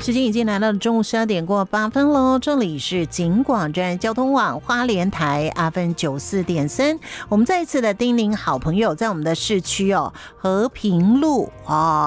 时间已经来到中午12点过8分喽，这里是警广站交通网花莲台 FM94.3，我们再一次的叮咛好朋友，在我们的市区和平路